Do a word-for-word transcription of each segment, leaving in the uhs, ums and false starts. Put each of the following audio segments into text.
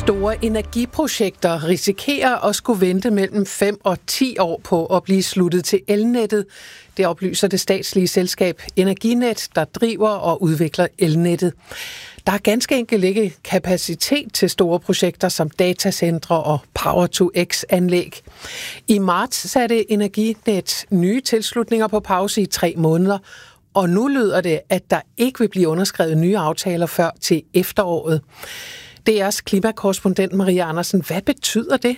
Store energiprojekter risikerer at skulle vente mellem fem og ti år på at blive sluttet til elnettet. Det oplyser det statslige selskab Energinet, der driver og udvikler elnettet. Der er ganske enkelt ikke kapacitet til store projekter som datacentre og Power to X-anlæg. I marts satte Energinet nye tilslutninger på pause i tre måneder, og nu lyder det, at der ikke vil blive underskrevet nye aftaler før til efteråret. D R's klimakorrespondent Maria Andersen. Hvad betyder det?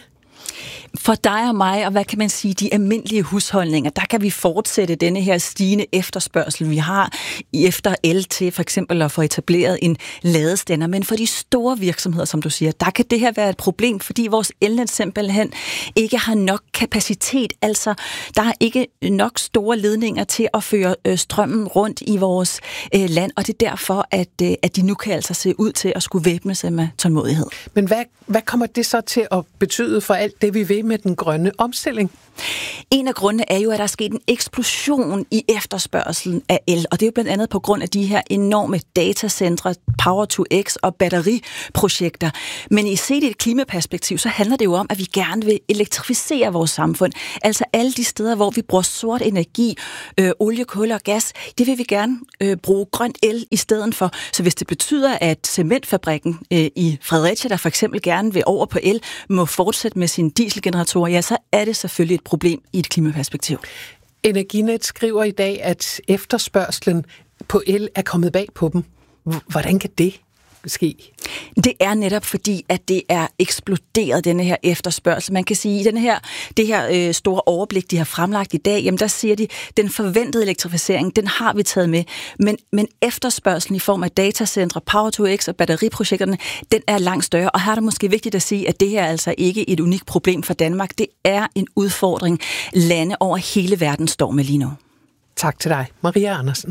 For dig og mig, og hvad kan man sige, de almindelige husholdninger, der kan vi fortsætte denne her stigende efterspørgsel, vi har efter el til for eksempel at få etableret en ladestander. Men for de store virksomheder, som du siger, der kan det her være et problem, fordi vores elnet simpelthen ikke har nok kapacitet. Altså, der er ikke nok store ledninger til at føre strømmen rundt i vores land, og det er derfor, at, at de nu kan altså se ud til at skulle væbne sig med tålmodighed. Men hvad, hvad kommer det så til at betyde for alt det, vi vil med den grønne omstilling? En af grundene er jo, at der er sket en eksplosion i efterspørgselen af el, og det er jo blandt andet på grund af de her enorme datacentre, Power to X og batteriprojekter. Men i set i et klimaperspektiv, så handler det jo om, at vi gerne vil elektrificere vores samfund. Altså alle de steder, hvor vi bruger sort energi, øh, olie, kul og gas, det vil vi gerne øh, bruge grønt el i stedet for. Så hvis det betyder, at cementfabrikken øh, i Fredericia, der for eksempel gerne vil over på el, må fortsætte med sine dieselgeneratorer, ja, så er det selvfølgelig et problem i et klimaperspektiv. Energinet skriver i dag, at efterspørgslen på el er kommet bag på dem. Hvordan kan det ske? Det er netop fordi, at det er eksploderet, denne her efterspørgsel. Man kan sige, at den her, det her øh, store overblik, de har fremlagt i dag, jamen der siger de, den forventede elektrificering, den har vi taget med. Men, men efterspørgselen i form af datacentre, Power to X og batteriprojekterne, den er langt større. Og her er det måske vigtigt at sige, at det her er altså ikke et unikt problem for Danmark. Det er en udfordring, lande over hele verden står med lige nu. Tak til dig, Maria Andersen.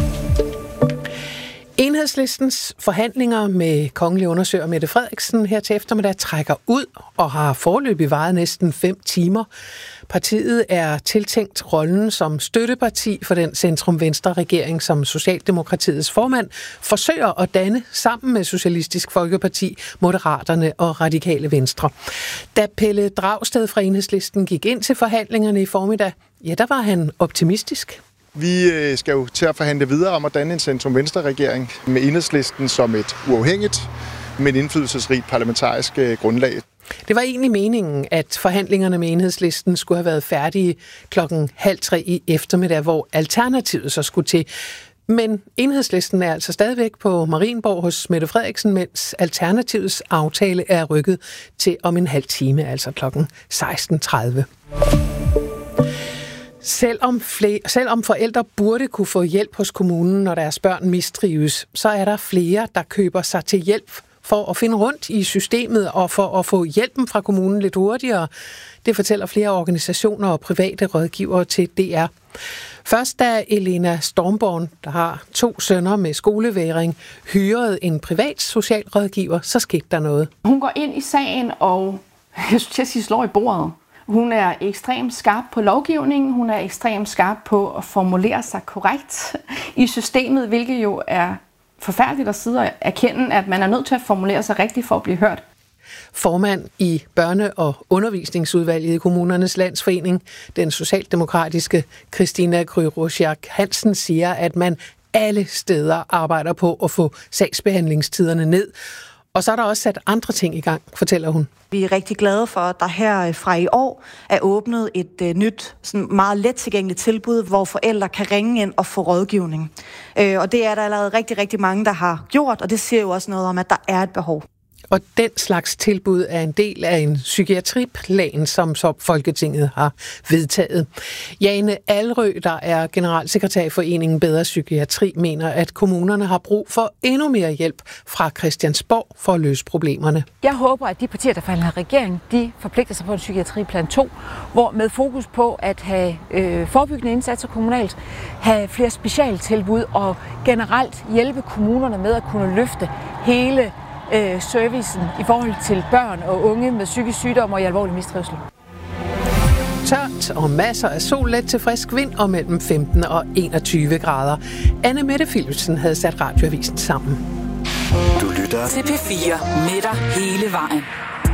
Enhedslistens forhandlinger med kongelig undersøger Mette Frederiksen her til eftermiddag trækker ud og har foreløbig varet næsten fem timer. Partiet er tiltænkt rollen som støtteparti for den centrum-venstre-regering, som Socialdemokratiets formand forsøger at danne sammen med Socialistisk Folkeparti, Moderaterne og Radikale Venstre. Da Pelle Dragsted fra Enhedslisten gik ind til forhandlingerne i formiddag, ja, der var han optimistisk. Vi skal jo til at forhandle videre om at danne en centrum-venstre-regering med Enhedslisten som et uafhængigt, men indflydelsesrigt parlamentarisk grundlag. Det var egentlig meningen, at forhandlingerne med Enhedslisten skulle have været færdige klokken halv tre i eftermiddag, hvor alternativet så skulle til. Men Enhedslisten er altså stadigvæk på Marienborg hos Mette Frederiksen, mens Alternativets aftale er rykket til om en halv time, altså klokken seksten tredive. Selvom, flere, selvom forældre burde kunne få hjælp hos kommunen, når deres børn mistrives, så er der flere, der køber sig til hjælp for at finde rundt i systemet og for at få hjælpen fra kommunen lidt hurtigere. Det fortæller flere organisationer og private rådgivere til D R. Først da Elena Stormborn, der har to sønner med skolevægring, hyrede en privat socialrådgiver, så skete der noget. Hun går ind i sagen og, jeg synes, jeg siger, slår i bordet. Hun er ekstremt skarp på lovgivningen, hun er ekstremt skarp på at formulere sig korrekt i systemet, hvilket jo er forfærdeligt at sidde og erkende, at man er nødt til at formulere sig rigtigt for at blive hørt. Formand i Børne- og Undervisningsudvalget i Kommunernes Landsforening, den socialdemokratiske Christina Kryrusiak Hansen, siger, at man alle steder arbejder på at få sagsbehandlingstiderne ned. Og så er der også sat andre ting i gang, fortæller hun. Vi er rigtig glade for, at der her fra i år er åbnet et uh, nyt, sådan meget let tilgængeligt tilbud, hvor forældre kan ringe ind og få rådgivning. Uh, og det er der allerede rigtig, rigtig mange, der har gjort, og det siger jo også noget om, at der er et behov. Og den slags tilbud er en del af en psykiatriplan, som så Folketinget har vedtaget. Jane Alrø, der er generalsekretær i Foreningen Bedre Psykiatri, mener, at kommunerne har brug for endnu mere hjælp fra Christiansborg for at løse problemerne. Jeg håber, at de partier, der forhandler regering, de forpligter sig på en psykiatriplan to, hvor med fokus på at have øh, forebyggende indsatser kommunalt, have flere specialtilbud og generelt hjælpe kommunerne med at kunne løfte hele Øh, servicen i forhold til børn og unge med psykisk sygdom og i alvorlig mistrivsel. Tørt og masser af sol, let til frisk vind og mellem femten og enogtyve grader. Anne Mette Philipsen havde sat Radioavisen sammen. Du lytter lytter til P fire med dig hele vejen.